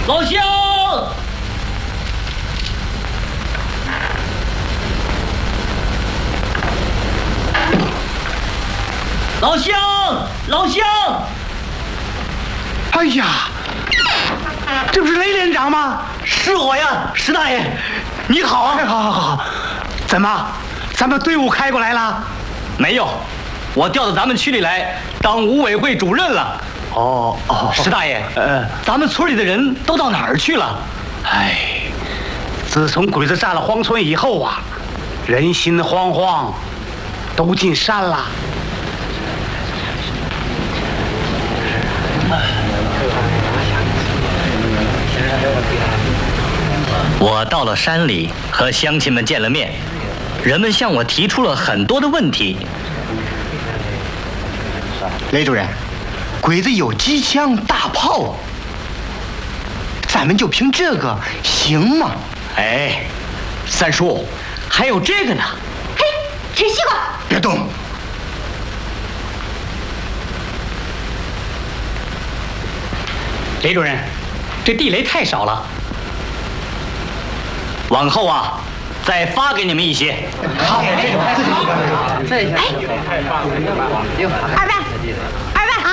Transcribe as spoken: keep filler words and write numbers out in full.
老乡，老乡，老乡！ 哎呀，这不是雷连长吗？ 是我呀，石大爷，你好啊！ 好好好，怎么，咱们队伍开过来了？ 没有，我调到咱们区里来当五委会主任了。 哦哦， 石大爷， 呃， 咱们村里的人都到哪儿去了？ 哎，自从鬼子占了荒村以后啊，人心惶惶，都进山了。 我到了山里，和乡亲们见了面，人们向我提出了很多的问题。 雷主任，鬼子有机枪、大炮，咱们就凭这个行吗？ 哎，三叔，还有这个呢。 嘿，吃西瓜！ 别动！ 雷主任，这地雷太少了， 往后啊，再发给你们一些。 好， 哎，二位，